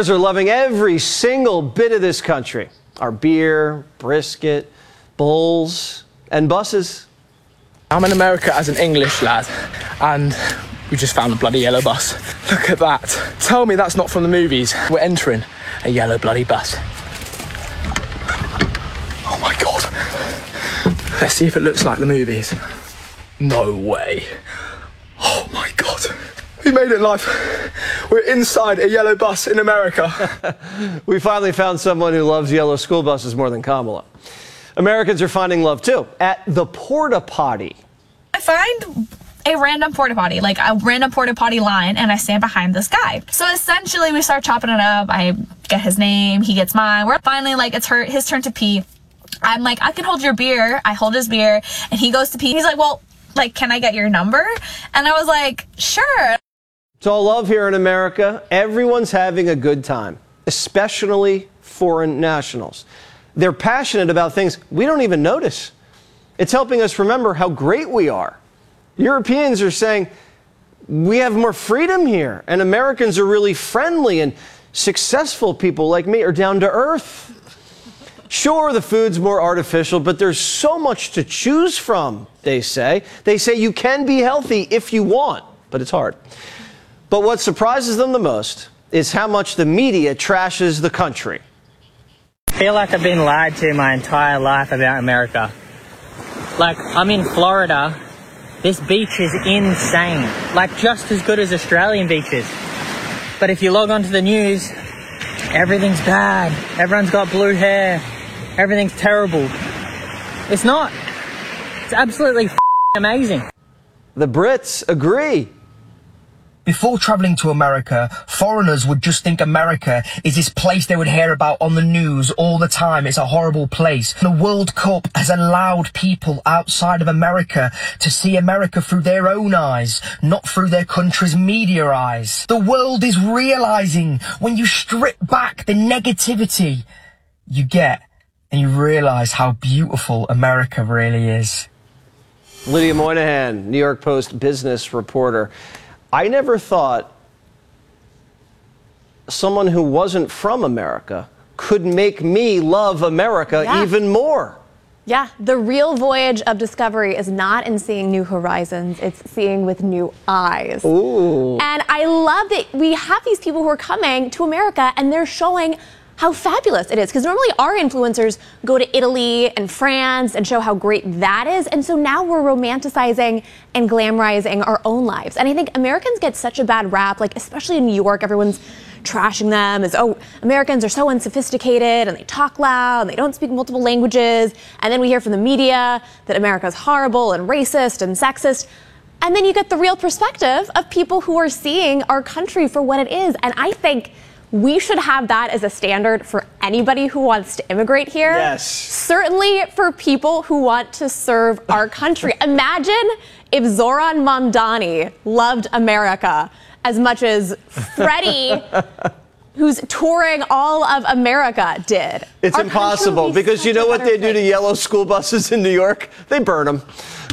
Americans are loving every single bit of this country. Our beer, brisket, bulls, and buses. I'm in America as an English lad, and we just found a bloody yellow bus. Look at that. Tell me that's not from the movies. We're entering a yellow bloody bus. Oh my God. Let's see if it looks like the movies. No way. Oh my God. We made it live. We're inside a yellow bus in America. We finally found someone who loves yellow school buses more than Kamala. Americans are finding love too at the porta potty. I find a random porta potty, like a random porta potty line, and I stand behind this guy. So essentially we start chopping it up. I get his name, he gets mine. We're finally like, it's his turn to pee. I'm like, I can hold your beer. I hold his beer and he goes to pee. He's like, well, like, can I get your number? And I was like, sure. It's all love here in America. Everyone's having a good time, especially foreign nationals. They're passionate about things we don't even notice. It's helping us remember how great we are. Europeans are saying we have more freedom here, and Americans are really friendly, and successful people like me are down to earth. Sure, the food's more artificial, but there's so much to choose from, they say. They say you can be healthy if you want, but it's hard. But what surprises them the most is how much the media trashes the country. I feel like I've been lied to my entire life about America. Like, I'm in Florida. This beach is insane. Like, just as good as Australian beaches. But if you log onto the news, everything's bad. Everyone's got blue hair. Everything's terrible. It's not. It's absolutely amazing. The Brits agree. Before travelling to America, foreigners would just think America is this place they would hear about on the news all the time. It's a horrible place. The World Cup has allowed people outside of America to see America through their own eyes, not through their country's media eyes. The world is realising when you strip back the negativity you get and you realise how beautiful America really is. Lydia Moynihan, New York Post business reporter. I never thought someone who wasn't from America could make me love America even more. Yeah, the real voyage of discovery is not in seeing new horizons, it's seeing with new eyes. Ooh. And I love that we have these people who are coming to America and they're showing how fabulous it is. Because normally our influencers go to Italy and France and show how great that is. And so now we're romanticizing and glamorizing our own lives. And I think Americans get such a bad rap, like especially in New York, everyone's trashing them as, oh, Americans are so unsophisticated and they talk loud and they don't speak multiple languages. And then we hear from the media that America's horrible and racist and sexist. And then you get the real perspective of people who are seeing our country for what it is. And I think we should have that as a standard for anybody who wants to immigrate here. Yes. Certainly for people who want to serve our country. Imagine if Zoran Mamdani loved America as much as Freddie, who's touring all of America, did. It's impossible because you know what they do to yellow school buses in New York? They burn them.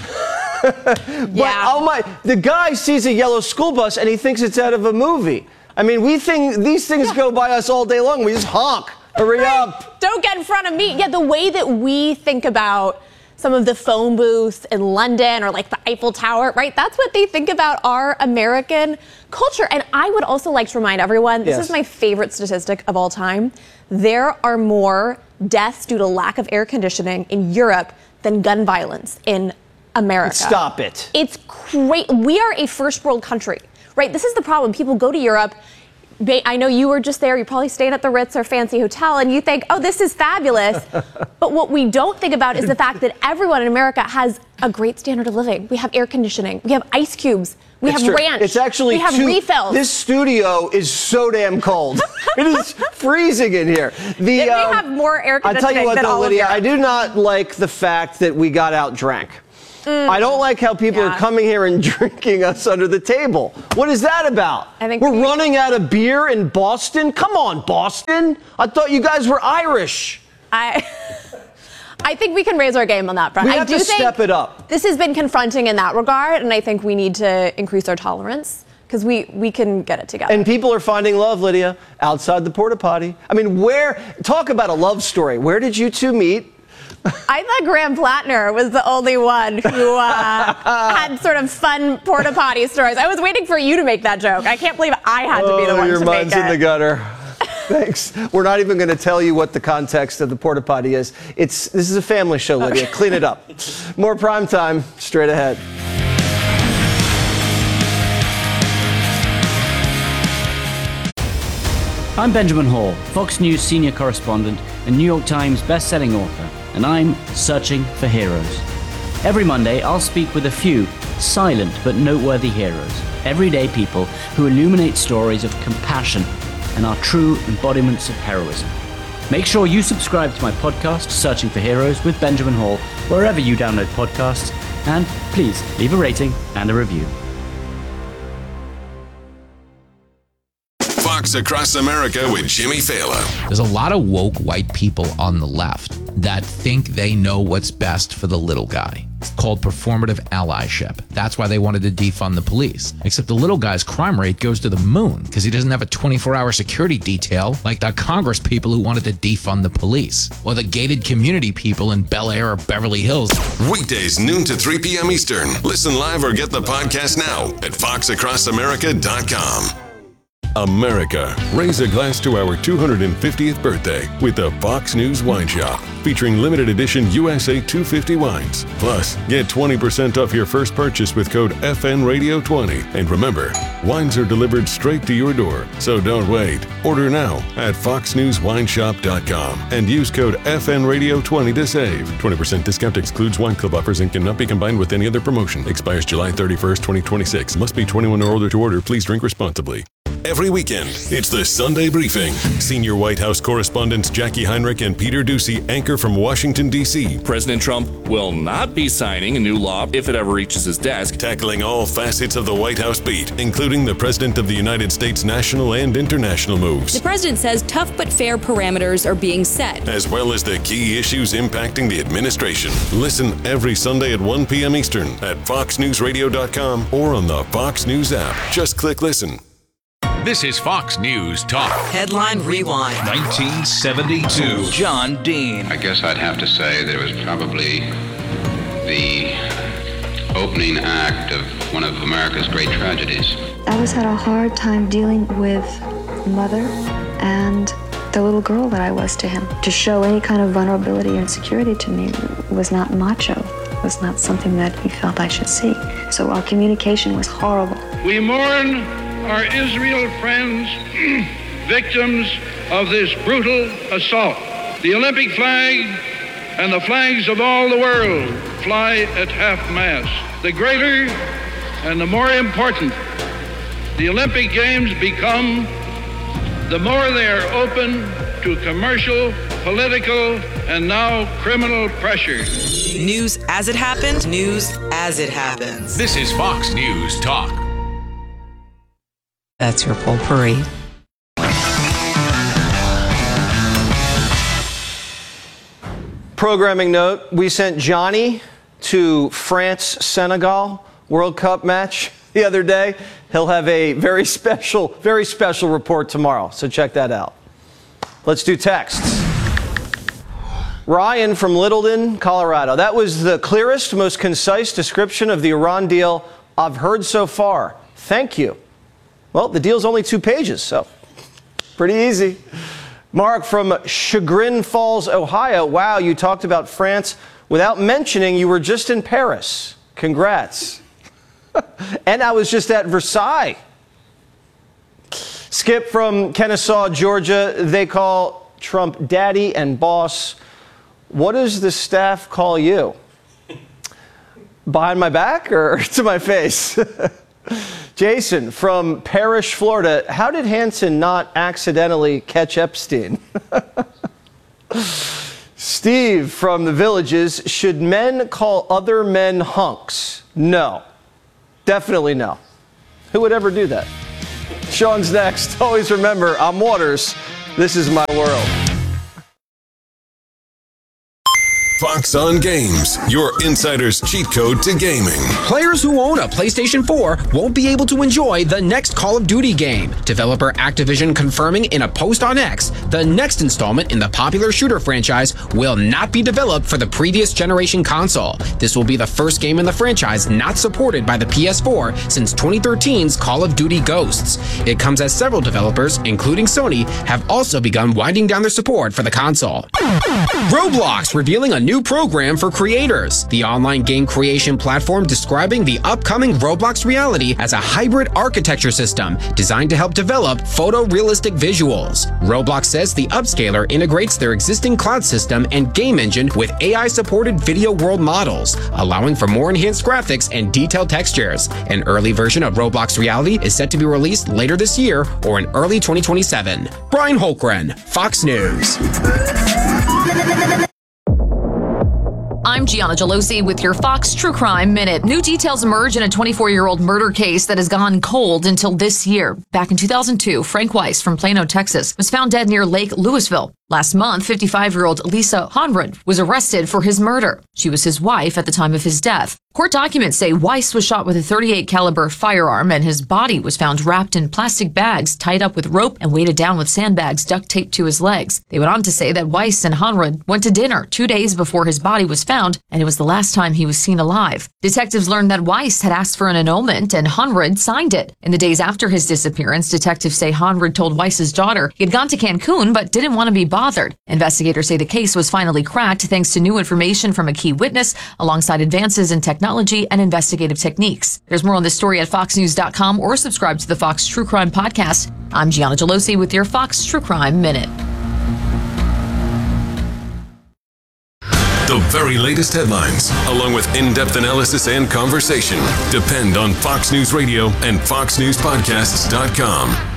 But, oh my, the guy sees a yellow school bus and he thinks it's out of a movie. I mean, we think these things go by us all day long. We just honk. Hurry up. Don't get in front of me. Yeah, the way that we think about some of the phone booths in London or like the Eiffel Tower, right? That's what they think about our American culture. And I would also like to remind everyone, this is my favorite statistic of all time. There are more deaths due to lack of air conditioning in Europe than gun violence in America. Stop it. It's great. We are a first world country. Right, this is the problem. People go to Europe. I know you were just there. You're probably staying at the Ritz or fancy hotel, and you think, oh, this is fabulous. But what we don't think about is the fact that everyone in America has a great standard of living. We have air conditioning. We have ice cubes. We have ranch. It's actually we have refills. This studio is so damn cold. It is freezing in here. We have more air conditioning I'll tell you what, than though, all Lydia, of Europe. I do not like the fact that we got out drank. I don't like how people are coming here and drinking us under the table. What is that about? We're running out of beer in Boston? Come on, Boston. I thought you guys were Irish. I think we can raise our game on that front. We have to step it up. This has been confronting in that regard, and I think we need to increase our tolerance. because we can get it together. And people are finding love, Lydia, outside the porta potty. I mean, talk about a love story. Where did you two meet? I thought Graham Plattner was the only one who had sort of fun porta potty stories. I was waiting for you to make that joke. I can't believe I had to be the one to make it. Your mind's in the gutter. Thanks. We're not even going to tell you what the context of the porta potty is. This is a family show, Lydia. Okay. Clean it up. More prime time straight ahead. I'm Benjamin Hall, Fox News senior correspondent and New York Times best-selling author, and I'm searching for heroes. Every Monday, I'll speak with a few silent but noteworthy heroes, everyday people who illuminate stories of compassion and are true embodiments of heroism. Make sure you subscribe to my podcast, Searching for Heroes with Benjamin Hall, wherever you download podcasts, and please leave a rating and a review. Fox Across America with Jimmy Fallon. There's a lot of woke white people on the left that think they know what's best for the little guy. It's called performative allyship. That's why they wanted to defund the police. Except the little guy's crime rate goes to the moon because he doesn't have a 24-hour security detail like the Congress people who wanted to defund the police, or the gated community people in Bel Air or Beverly Hills. Weekdays noon to 3 p.m. Eastern. Listen live or get the podcast now at foxacrossamerica.com. America, raise a glass to our 250th birthday with the Fox News Wine Shop, featuring limited edition USA 250 wines. Plus, get 20% off your first purchase with code FNRadio20. And remember, wines are delivered straight to your door, so don't wait. Order now at foxnewswineshop.com and use code FNRadio20 to save. 20% discount excludes wine club offers and cannot be combined with any other promotion. Expires July 31st, 2026. Must be 21 or older to order. Please drink responsibly. Every weekend, it's the Sunday Briefing. Senior White House correspondents Jackie Heinrich and Peter Doocy anchor from Washington, D.C. President Trump will not be signing a new law if it ever reaches his desk. Tackling all facets of the White House beat, including the President of the United States' national and international moves. The president says tough but fair parameters are being set, as well as the key issues impacting the administration. Listen every Sunday at 1 p.m. Eastern at foxnewsradio.com or on the Fox News app. Just click listen. This is Fox News Talk. Headline Rewind. 1972. John Dean. I guess I'd have to say that it was probably the opening act of one of America's great tragedies. I always had a hard time dealing with mother and the little girl that I was to him. To show any kind of vulnerability or insecurity to me was not macho. It was not something that he felt I should see. So our communication was horrible. We mourn our Israel friends, victims of this brutal assault. The Olympic flag and the flags of all the world fly at half-mast. The greater and the more important the Olympic Games become, the more they are open to commercial, political, and now criminal pressure. News as it happened, news as it happens. This is Fox News Talk. That's your potpourri. Programming note, we sent Johnny to France-Senegal World Cup match the other day. He'll have a very special report tomorrow, so check that out. Let's do texts. Ryan from Littleton, Colorado. That was the clearest, most concise description of the Iran deal I've heard so far. Thank you. Well, the deal's only 2 pages, so pretty easy. Mark from Chagrin Falls, Ohio. Wow, you talked about France without mentioning you were just in Paris. Congrats. And I was just at Versailles. Skip from Kennesaw, Georgia. They call Trump daddy and boss. What does the staff call you? Behind my back or to my face? Jason from Parrish, Florida. How did Hansen not accidentally catch Epstein? Steve from the Villages. Should men call other men hunks? No. Definitely no. Who would ever do that? Sean's next. Always remember, I'm Waters. This is my world. Fox on Games, your insider's cheat code to gaming. Players who own a PlayStation 4 won't be able to enjoy the next Call of Duty game. Developer Activision confirming in a post on X, the next installment in the popular shooter franchise will not be developed for the previous generation console. This will be the first game in the franchise not supported by the PS4 since 2013's Call of Duty Ghosts. It comes as several developers, including Sony, have also begun winding down their support for the console. Roblox revealing a new program for creators. The online game creation platform describing the upcoming Roblox reality as a hybrid architecture system designed to help develop photorealistic visuals. Roblox says the upscaler integrates their existing cloud system and game engine with AI-supported video world models, allowing for more enhanced graphics and detailed textures. An early version of Roblox Reality is set to be released later this year or in early 2027. Brian Holgren, Fox News. I'm Gianna Gelosi with your Fox True Crime Minute. New details emerge in a 24-year-old murder case that has gone cold until this year. Back in 2002, Frank Weiss from Plano, Texas, was found dead near Lake Louisville. Last month, 55-year-old Lisa Honrud was arrested for his murder. She was his wife at the time of his death. Court documents say Weiss was shot with a .38 caliber firearm and his body was found wrapped in plastic bags, tied up with rope and weighted down with sandbags duct taped to his legs. They went on to say that Weiss and Honrud went to dinner 2 days before his body was found, and it was the last time he was seen alive. Detectives learned that Weiss had asked for an annulment and Honrud signed it. In the days after his disappearance, detectives say Honrud told Weiss's daughter he had gone to Cancun but didn't want to be bothered. Investigators say the case was finally cracked thanks to new information from a key witness alongside advances in technology and investigative techniques. There's more on this story at foxnews.com or subscribe to the Fox True Crime Podcast. I'm Gianna Gelosi with your Fox True Crime Minute. The very latest headlines, along with in-depth analysis and conversation, depend on Fox News Radio and foxnewspodcasts.com.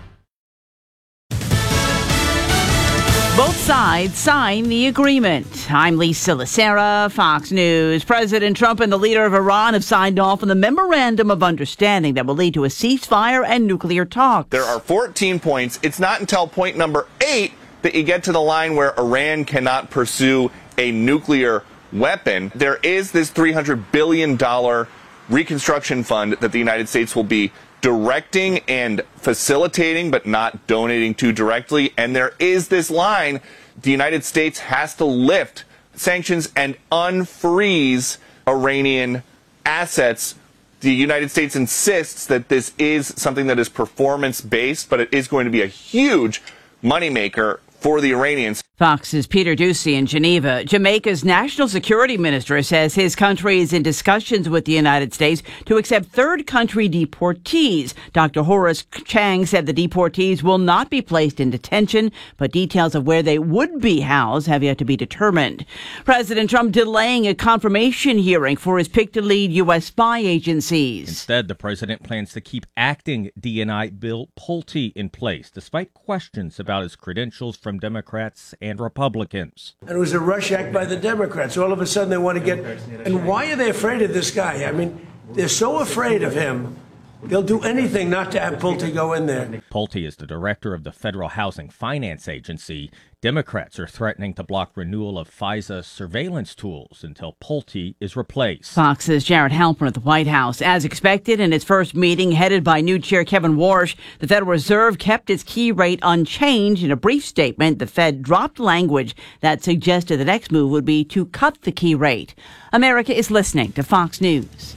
Both sides sign the agreement. I'm Lisa Lacera, Fox News. President Trump and the leader of Iran have signed off on the memorandum of understanding that will lead to a ceasefire and nuclear talks. There are 14 points. It's not until point number 8 that you get to the line where Iran cannot pursue a nuclear weapon. There is this $300 billion reconstruction fund that the United States will be directing and facilitating, but not donating to directly. And there is this line: the United States has to lift sanctions and unfreeze Iranian assets. The United States insists that this is something that is performance-based, but it is going to be a huge moneymaker for the Iranians. Fox's Peter Doocy in Geneva. Jamaica's national security minister says his country is in discussions with the United States to accept third country deportees. Dr. Horace Chang said the deportees will not be placed in detention, but details of where they would be housed have yet to be determined. President Trump delaying a confirmation hearing for his pick to lead U.S. spy agencies. Instead, the president plans to keep acting DNI Bill Pulte in place, despite questions about his credentials from Democrats and Republicans. And it was a rush act by the Democrats. All of a sudden they want to get... And why are they afraid of this guy? I mean, they're so afraid of him, they'll do anything not to have Pulte go in there. Pulte is the director of the Federal Housing Finance Agency. Democrats are threatening to block renewal of FISA surveillance tools until Pulte is replaced. Fox's Jared Halpern at the White House. As expected, in its first meeting headed by new Chair Kevin Warsh, the Federal Reserve kept its key rate unchanged. In a brief statement, the Fed dropped language that suggested the next move would be to cut the key rate. America is listening to Fox News.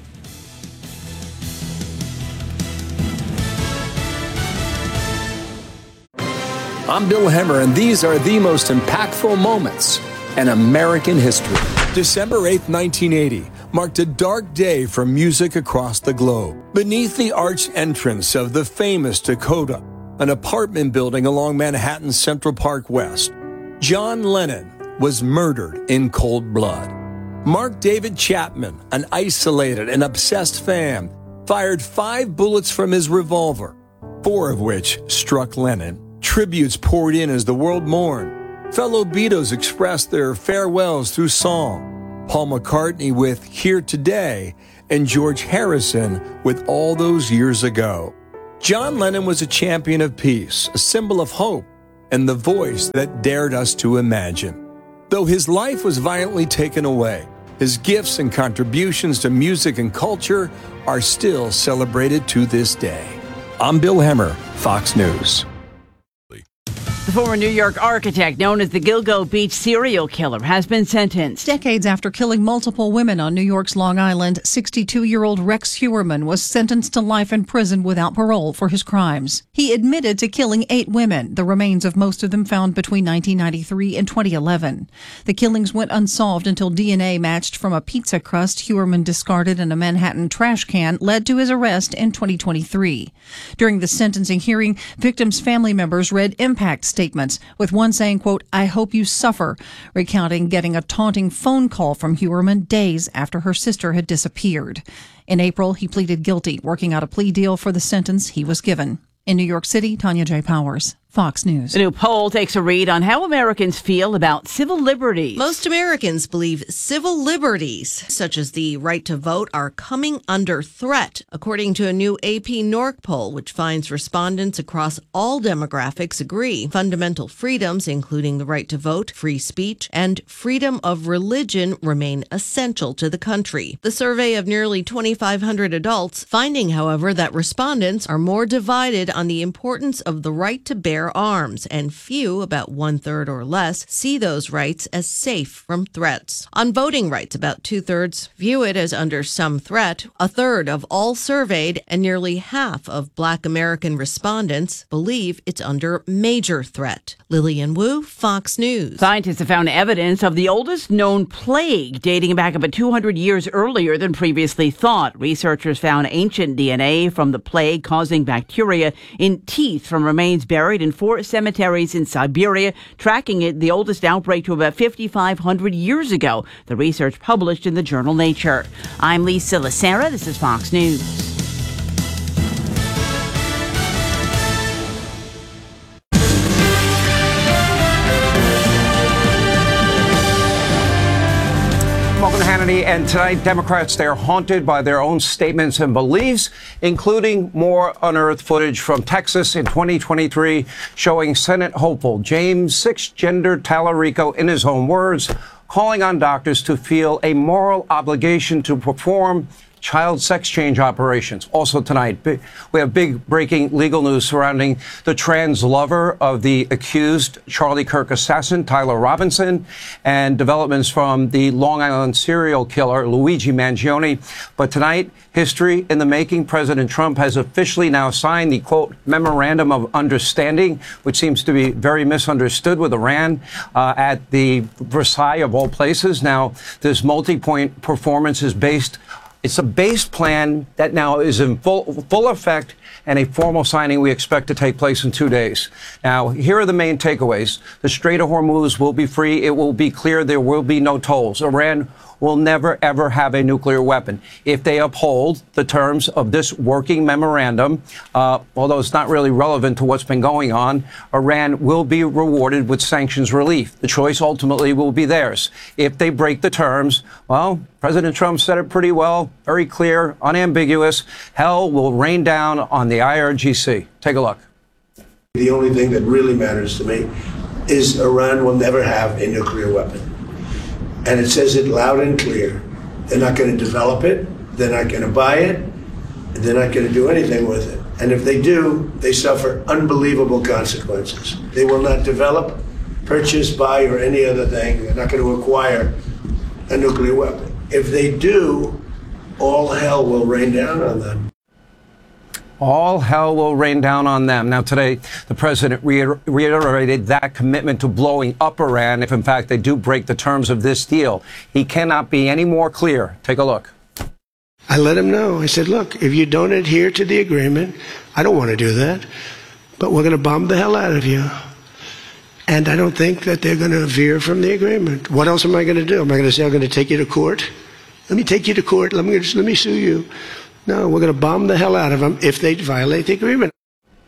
I'm Bill Hemmer, and these are the most impactful moments in American history. December 8th, 1980, marked a dark day for music across the globe. Beneath the arched entrance of the famous Dakota, an apartment building along Manhattan's Central Park West, John Lennon was murdered in cold blood. Mark David Chapman, an isolated and obsessed fan, fired 5 bullets from his revolver, 4 of which struck Lennon. Tributes poured in as the world mourned. Fellow Beatles expressed their farewells through song. Paul McCartney with Here Today, and George Harrison with All Those Years Ago. John Lennon was a champion of peace, a symbol of hope, and the voice that dared us to imagine. Though his life was violently taken away, his gifts and contributions to music and culture are still celebrated to this day. I'm Bill Hemmer, Fox News. The former New York architect known as the Gilgo Beach serial killer has been sentenced. Decades after killing multiple women on New York's Long Island, 62-year-old Rex Heuermann was sentenced to life in prison without parole for his crimes. He admitted to killing 8 women, the remains of most of them found between 1993 and 2011. The killings went unsolved until DNA matched from a pizza crust Heuermann discarded in a Manhattan trash can led to his arrest in 2023. During the sentencing hearing, victims' family members read impact statements, with one saying, quote, "I hope you suffer," recounting getting a taunting phone call from Heuermann days after her sister had disappeared. In April, he pleaded guilty, working out a plea deal for the sentence he was given. In New York City, Tanya J. Powers, Fox News. The new poll takes a read on how Americans feel about civil liberties. Most Americans believe civil liberties, such as the right to vote, are coming under threat, according to a new AP NORC poll, which finds respondents across all demographics agree. Fundamental freedoms, including the right to vote, free speech, and freedom of religion, remain essential to the country. The survey of nearly 2,500 adults, finding, however, that respondents are more divided on the importance of the right to bear arms, and few, about 1/3 or less, see those rights as safe from threats. On voting rights, about 2/3 view it as under some threat. 1/3 of all surveyed and nearly half of Black American respondents believe it's under major threat. Lillian Wu, Fox News. Scientists have found evidence of the oldest known plague, dating back about 200 years earlier than previously thought. Researchers found ancient DNA from the plague causing bacteria in teeth from remains buried in 4 cemeteries in Siberia, tracking the oldest outbreak to about 5,500 years ago. The research published in the journal Nature. I'm Lisa Lacera. This is Fox News. Welcome to Hannity. And tonight, Democrats, they're haunted by their own statements and beliefs, including more unearthed footage from Texas in 2023 showing Senate hopeful James Six-Gender Tallarico, in his own words, calling on doctors to feel a moral obligation to perform child sex change operations. Also tonight, we have big breaking legal news surrounding the trans lover of the accused Charlie Kirk assassin, Tyler Robinson, and developments from the Long Island serial killer, Luigi Mangione. But tonight, history in the making. President Trump has officially now signed the, quote, memorandum of understanding, which seems to be very misunderstood with Iran at the Versailles of all places. Now, this multi-point performance is based. It's a base plan that now is in full effect, and a formal signing we expect to take place in 2 days. Now, here are the main takeaways. The Strait of Hormuz will be free. It will be clear there will be no tolls. Iran will never, ever have a nuclear weapon. If they uphold the terms of this working memorandum, although it's not really relevant to what's been going on, Iran will be rewarded with sanctions relief. The choice ultimately will be theirs. If they break the terms, well, President Trump said it pretty well, very clear, unambiguous. Hell will rain down on the IRGC. Take a look. The only thing that really matters to me is Iran will never have a nuclear weapon. And it says it loud and clear. They're not going to develop it. They're not going to buy it. They're not going to do anything with it. And if they do, they suffer unbelievable consequences. They will not develop, purchase, buy, or any other thing. They're not going to acquire a nuclear weapon. If they do, all hell will rain down on them. All hell will rain down on them. Now, today, the president reiterated that commitment to blowing up Iran if, in fact, they do break the terms of this deal. He cannot be any more clear. Take a look. I let him know. I said, look, if you don't adhere to the agreement, I don't want to do that, but we're going to bomb the hell out of you. And I don't think that they're going to veer from the agreement. What else am I going to do? Am I going to say I'm going to take you to court? Let me take you to court. Let me sue you. No, we're going to bomb the hell out of them if they violate the agreement.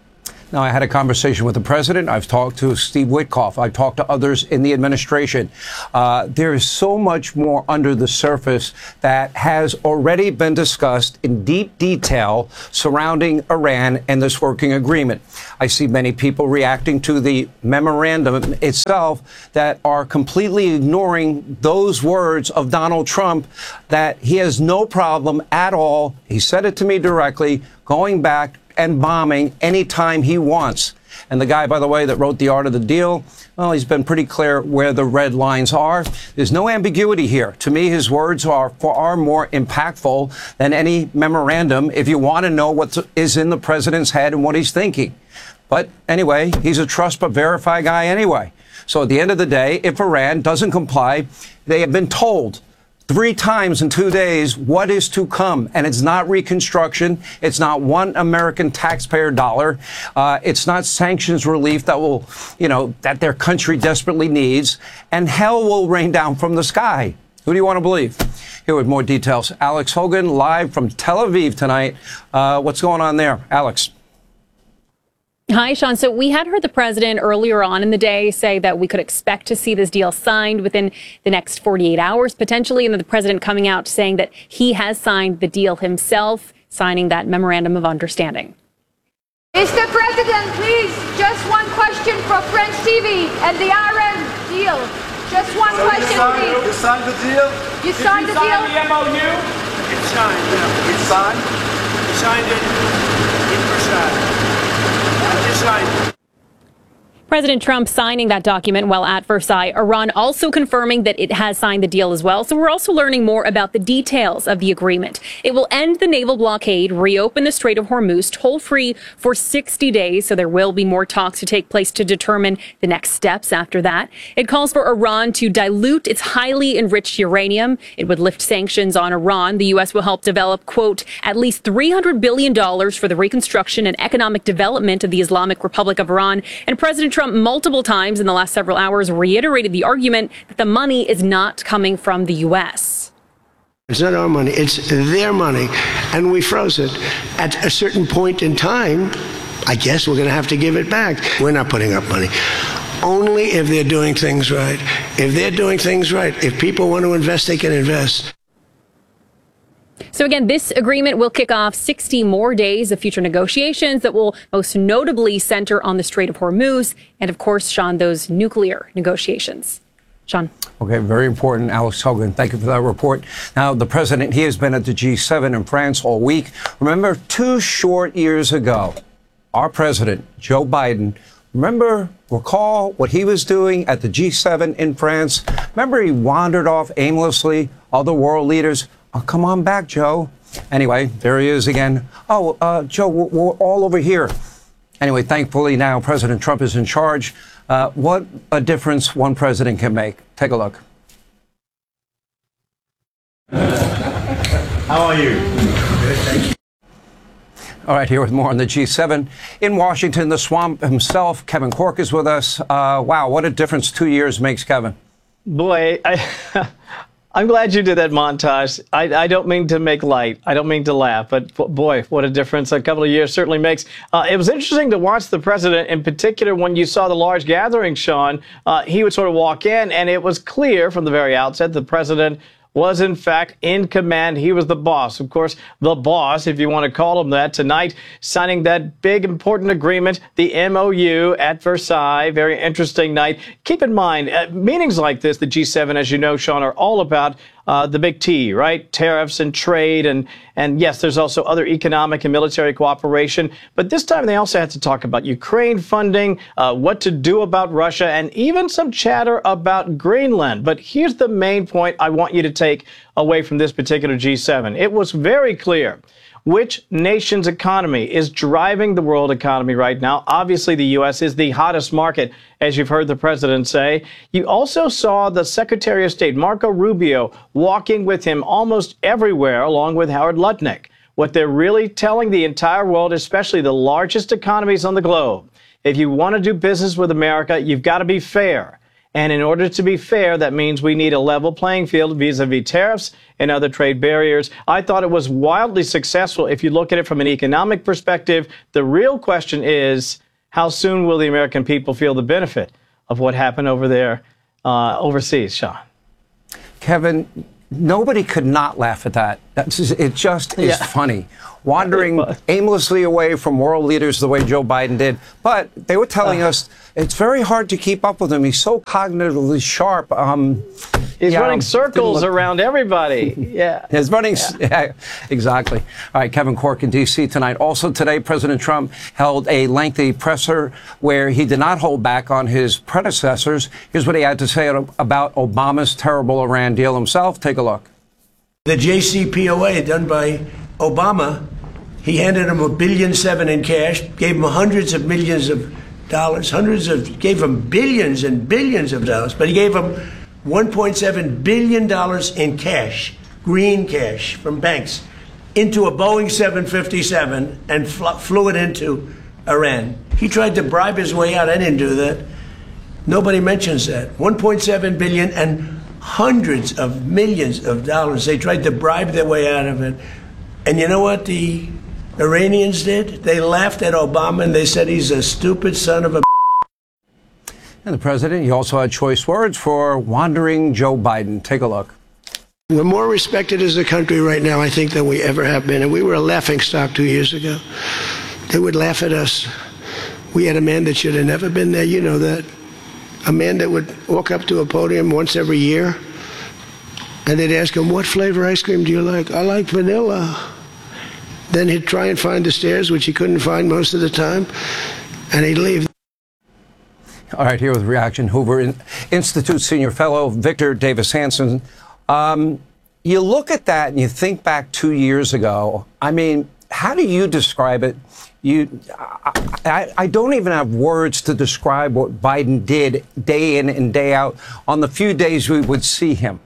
Now, I had a conversation with the president. I've talked to Steve Witkoff. I've talked to others in the administration. There is so much more under the surface that has already been discussed in deep detail surrounding Iran and this working agreement. I see many people reacting to the memorandum itself that are completely ignoring those words of Donald Trump, that he has no problem at all, he said it to me directly, going back and bombing anytime he wants. And the guy, by the way, that wrote The Art of the Deal, well, he's been pretty clear where the red lines are. There's no ambiguity here. To me, his words are far more impactful than any memorandum if you want to know what is in the president's head and what he's thinking. But anyway, he's a trust but verify guy anyway. So at the end of the day, if Iran doesn't comply, they have been told 3 times in 2 days what is to come. And it's not reconstruction. It's not one American taxpayer dollar. It's not sanctions relief that will, that their country desperately needs. And hell will rain down from the sky. Who do you want to believe? Here with more details, Alex Hogan, live from Tel Aviv tonight. What's going on there, Alex? Hi, Sean. So we had heard the president earlier on in the day say that we could expect to see this deal signed within the next 48 hours, potentially. And then the president coming out saying that he has signed the deal himself, signing that memorandum of understanding. Mr. President, please, just one question for French TV and the Iran deal. Just one question, please. You signed the deal? You signed the deal? Did you sign the MOU? It's signed. It's signed. You signed it in Versailles. President Trump signing that document while at Versailles. Iran also confirming that it has signed the deal as well. So we're also learning more about the details of the agreement. It will end the naval blockade, reopen the Strait of Hormuz toll-free for 60 days. So there will be more talks to take place to determine the next steps after that. It calls for Iran to dilute its highly enriched uranium. It would lift sanctions on Iran. The U.S. will help develop, quote, at least $300 billion for the reconstruction and economic development of the Islamic Republic of Iran. And President Trump multiple times in the last several hours reiterated the argument that the money is not coming from the U.S. It's not our money, it's their money, and we froze it. At a certain point in time, I guess we're going to have to give it back. We're not putting up money. Only if they're doing things right. If they're doing things right, if people want to invest, they can invest. So again, this agreement will kick off 60 more days of future negotiations that will most notably center on the Strait of Hormuz and, of course, Sean, those nuclear negotiations. Sean. Okay, very important, Alex Hogan. Thank you for that report. Now, the president, he has been at the G7 in France all week. Remember, 2 short years ago, our president, Joe Biden, recall what he was doing at the G7 in France? Remember, he wandered off aimlessly, other world leaders. Oh, come on back, Joe. Anyway, there he is again. Oh, Joe, we're all over here. Anyway, thankfully now President Trump is in charge. What a difference one president can make. Take a look. How are you? Good, thank you. All right, here with more on the G7. In Washington, the swamp himself, Kevin Corke, is with us. Wow, what a difference 2 years makes, Kevin. Boy, I'm glad you did that montage. I don't mean to make light. I don't mean to laugh. But boy, what a difference a couple of years certainly makes. It was interesting to watch the president, in particular, when you saw the large gathering, Sean. He would sort of walk in, and it was clear from the very outset the president was, in fact, in command. He was the boss. Of course, the boss, if you want to call him that, tonight, signing that big, important agreement, the MOU at Versailles. Very interesting night. Keep in mind, meetings like this, the G7, as you know, Sean, are all about the big T, right? Tariffs and trade. And yes, there's also other economic and military cooperation. But this time they also had to talk about Ukraine funding, what to do about Russia, and even some chatter about Greenland. But here's the main point I want you to take away from this particular G7. It was very clear which nation's economy is driving the world economy right now. Obviously, the U.S. is the hottest market, as you've heard the president say. You also saw the Secretary of State, Marco Rubio, walking with him almost everywhere, along with Howard Lutnick. What they're really telling the entire world, especially the largest economies on the globe, if you want to do business with America, you've got to be fair. And in order to be fair, that means we need a level playing field vis-a-vis tariffs and other trade barriers. I thought it was wildly successful if you look at it from an economic perspective. The real question is, how soon will the American people feel the benefit of what happened over there overseas, Sean? Kevin, nobody could not laugh at that. It just is funny. Wandering aimlessly away from world leaders the way Joe Biden did. But they were telling us it's very hard to keep up with him. He's so cognitively sharp. He's running circles around everybody. He's running. Yeah, exactly. All right, Kevin Corke in D.C. tonight. Also today, President Trump held a lengthy presser where he did not hold back on his predecessors. Here's what he had to say about Obama's terrible Iran deal himself. Take a look. The JCPOA done by Obama, he handed him $1.7 billion in cash, gave him hundreds of millions of dollars, gave him billions and billions of dollars, but he gave him $1.7 billion in cash, green cash from banks, into a Boeing 757 and flew it into Iran. He tried to bribe his way out. I didn't do that. Nobody mentions that. $1.7 billion and hundreds of millions of dollars. They tried to bribe their way out of it. And you know what the Iranians did? They laughed at Obama and they said he's a stupid son of a. And the president, he also had choice words for wandering Joe Biden. Take a look. We're more respected as a country right now, I think, than we ever have been. And we were a laughingstock 2 years ago. They would laugh at us. We had a man that should have never been there. You know that. A man that would walk up to a podium once every year, and they'd ask him, what flavor ice cream do you like? I like vanilla. Then he'd try and find the stairs, which he couldn't find most of the time, and he'd leave. All right, here with Reaction, Hoover Institute Senior Fellow Victor Davis Hanson. You look at that and you think back 2 years ago. I mean, how do you describe it? I don't even have words to describe what Biden did day in and day out on the few days we would see him.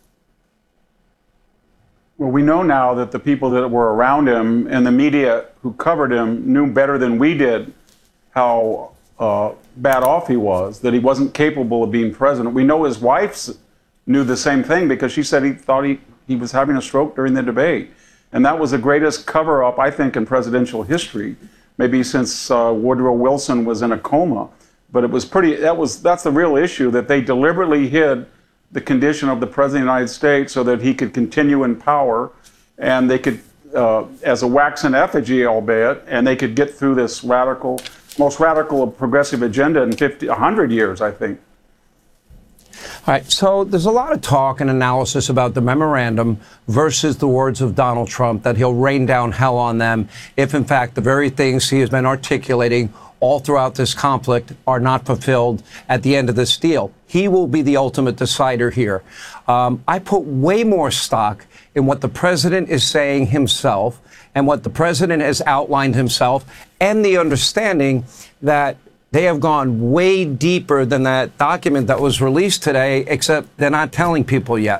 Well, we know now that the people that were around him and the media who covered him knew better than we did how bad off he was, that he wasn't capable of being president. We know his wife knew the same thing because she said he thought he was having a stroke during the debate. And that was the greatest cover-up, I think, in presidential history, maybe since Woodrow Wilson was in a coma. But it was that's the real issue, that they deliberately hid the condition of the President of the United States so that he could continue in power, and they could, as a waxen effigy, albeit, and they could get through this most radical progressive agenda in 100 years, I think. All right, so there's a lot of talk and analysis about the memorandum versus the words of Donald Trump, that he'll rain down hell on them if, in fact, the very things he has been articulating all throughout this conflict are not fulfilled at the end of this deal. He will be the ultimate decider here. I put way more stock in what the president is saying himself and what the president has outlined himself, and the understanding that they have gone way deeper than that document that was released today, except they're not telling people yet.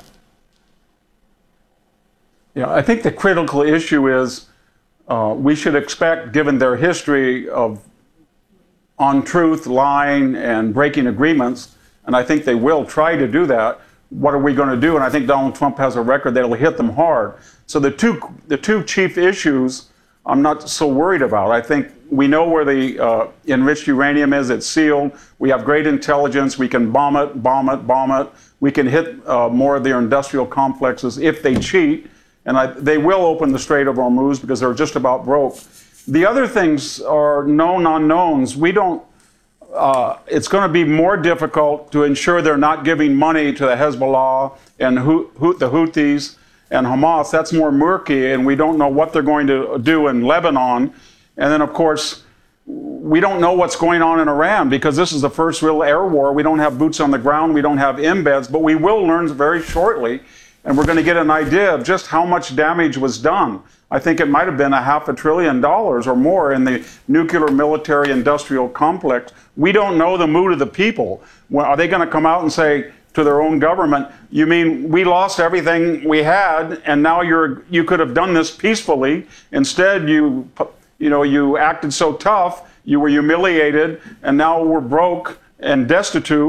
Yeah, I think the critical issue is we should expect, given their history of untruth, lying, and breaking agreements, and I think they will try to do that, what are we going to do? And I think Donald Trump has a record that will hit them hard. So the two chief issues I'm not so worried about. I think we know where the enriched uranium is. It's sealed. We have great intelligence. We can bomb it. We can hit more of their industrial complexes if they cheat. And they will open the Strait of Hormuz because they're just about broke. The other things are known unknowns. We don't. It's going to be more difficult to ensure they're not giving money to the Hezbollah and the Houthis and Hamas. That's more murky, and we don't know what they're going to do in Lebanon. And then, of course, we don't know what's going on in Iran because this is the first real air war. We don't have boots on the ground. We don't have embeds, but we will learn very shortly, and we're going to get an idea of just how much damage was done. I think it might have been $500 billion or more in the nuclear military industrial complex. We don't know the mood of the people. Well, are they going to come out and say to their own government, you mean we lost everything we had and now you could have done this peacefully? Instead, you acted so tough, you were humiliated, and now we're broke and destitute,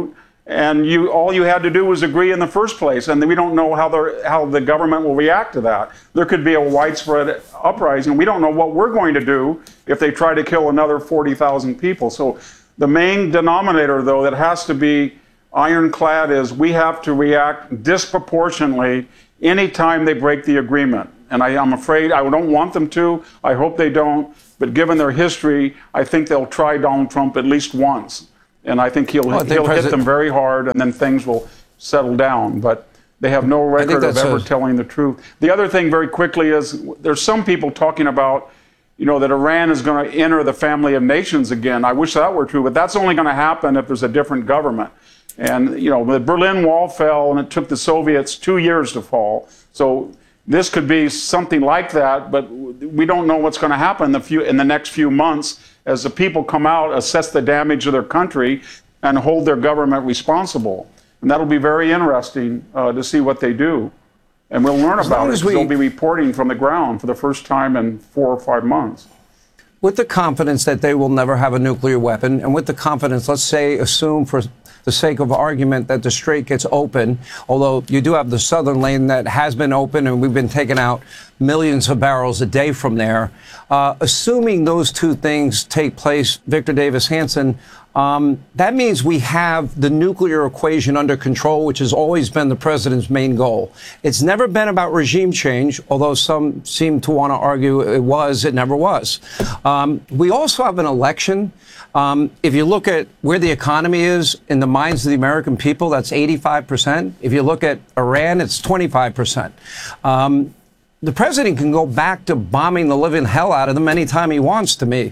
And all you had to do was agree in the first place, and we don't know how the government will react to that. There could be a widespread uprising. We don't know what we're going to do if they try to kill another 40,000 people. So the main denominator, though, that has to be ironclad is we have to react disproportionately anytime they break the agreement. And I'm afraid I don't want them to. I hope they don't. But given their history, I think they'll try Donald Trump at least once. And I think he'll hit them very hard, and then things will settle down. But they have no record of ever telling the truth. The other thing, very quickly, is there's some people talking about, that Iran is going to enter the family of nations again. I wish that were true, but that's only going to happen if there's a different government. And, the Berlin Wall fell, and it took the Soviets 2 years to fall. So this could be something like that, but we don't know what's going to happen in the next few months as the people come out, assess the damage of their country, and hold their government responsible. And that'll be very interesting to see what they do. And we'll learn about it. They'll be reporting from the ground for the first time in 4 or 5 months. With the confidence that they will never have a nuclear weapon, and with the confidence, assume for the sake of argument that the Strait gets open, although you do have the southern lane that has been open and we've been taking out millions of barrels a day from there. Assuming those two things take place, Victor Davis Hanson, that means we have the nuclear equation under control, which has always been the president's main goal. It's never been about regime change, although some seem to want to argue it never was. We also have an election. If you look at where the economy is in the minds of the American people, that's 85%. If you look at Iran, it's 25%. The president can go back to bombing the living hell out of them anytime he wants, to me.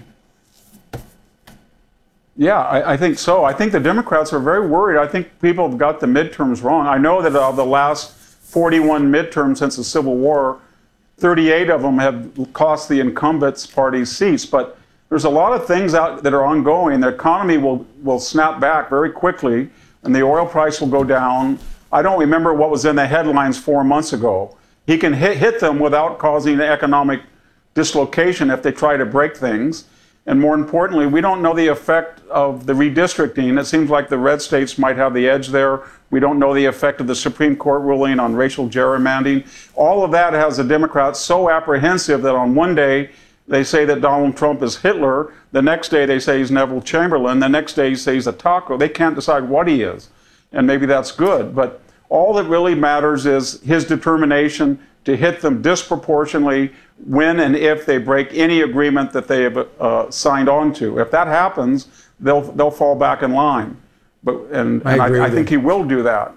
Yeah, I think so. I think the Democrats are very worried. I think people have got the midterms wrong. I know that of the last 41 midterms since the Civil War, 38 of them have cost the incumbents party's seats. But there's a lot of things out that are ongoing. The economy will snap back very quickly, and the oil price will go down. I don't remember what was in the headlines 4 months ago. He can hit them without causing economic dislocation if they try to break things. And more importantly, we don't know the effect of the redistricting. It seems like the red states might have the edge there. We don't know the effect of the Supreme Court ruling on racial gerrymandering. All of that has the Democrats so apprehensive that on one day they say that Donald Trump is Hitler. The next day they say he's Neville Chamberlain. The next day he says he's a taco. They can't decide what he is. And maybe that's good. But all that really matters is his determination to hit them disproportionately when and if they break any agreement that they have signed on to. If that happens, they'll fall back in line. I think he will do that.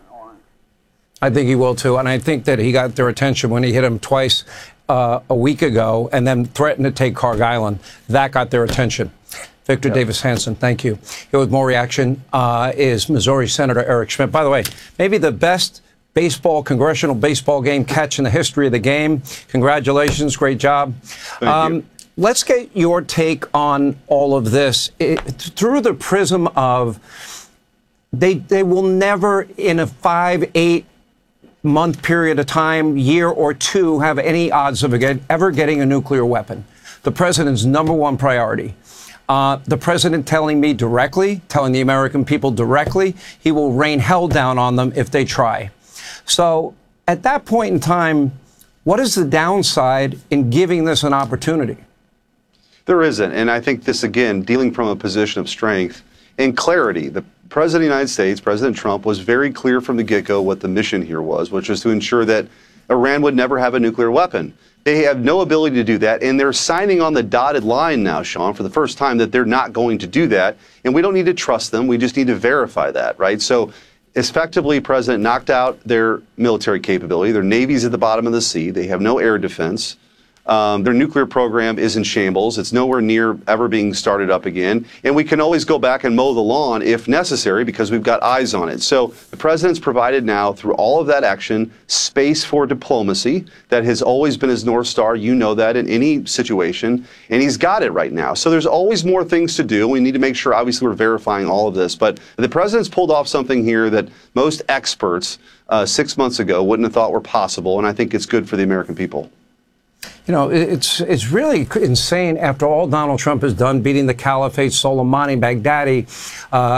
I think he will too, and I think that he got their attention when he hit them twice a week ago, and then threatened to take Carg Island. That got their attention. Victor Davis Hanson, thank you. Here with more reaction is Missouri Senator Eric Schmitt. By the way, maybe the best congressional baseball game catch in the history of the game. Congratulations, great job. Thank you. Let's get your take on all of this through the prism of they will never in a 5-8 month period of time, year or two, have any odds of ever getting a nuclear weapon. The president's number one priority. The president telling me directly, telling the American people directly, he will rain hell down on them if they try. So at that point in time, what is the downside in giving this an opportunity? There isn't. And I think this, again, dealing from a position of strength and clarity. The President of the United States, President Trump, was very clear from the get-go what the mission here was, which was to ensure that Iran would never have a nuclear weapon. They have no ability to do that, and they're signing on the dotted line now, Sean, for the first time that they're not going to do that. And we don't need to trust them. We just need to verify that, right? So effectively, President knocked out their military capability. Their Navy's at the bottom of the sea. They have no air defense. Their nuclear program is in shambles. It's nowhere near ever being started up again. And we can always go back and mow the lawn if necessary because we've got eyes on it. So the president's provided now, through all of that action, space for diplomacy. That has always been his North Star. You know that in any situation. And he's got it right now. So there's always more things to do. We need to make sure, obviously, we're verifying all of this. But the president's pulled off something here that most experts 6 months ago wouldn't have thought were possible. And I think it's good for the American people. You know, it's really insane after all Donald Trump has done, beating the caliphate, Soleimani, Baghdadi,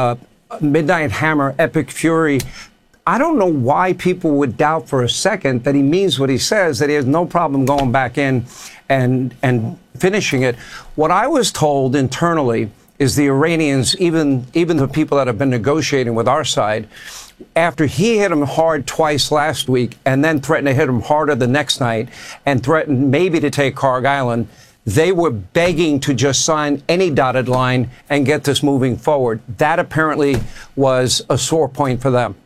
Midnight Hammer, Epic Fury. I don't know why people would doubt for a second that he means what he says, that he has no problem going back in and finishing it. What I was told internally is the Iranians, even the people that have been negotiating with our side, after he hit him hard twice last week and then threatened to hit him harder the next night and threatened maybe to take Kharg Island, they were begging to just sign any dotted line and get this moving forward. That apparently was a sore point for them.